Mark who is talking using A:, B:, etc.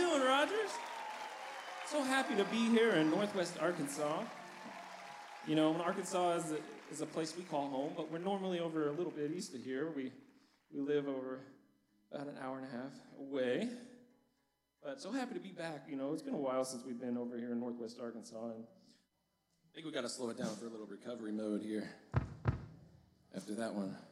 A: doing, Rogers? So happy to be here in Northwest Arkansas. You know, Arkansas is a place we call home, but we're normally over a little bit east of here. We live over about an hour and a half away. But so happy to be back. You know, it's been a while since we've been over here in Northwest Arkansas, and I think we got to slow it down for a little recovery mode here after that one.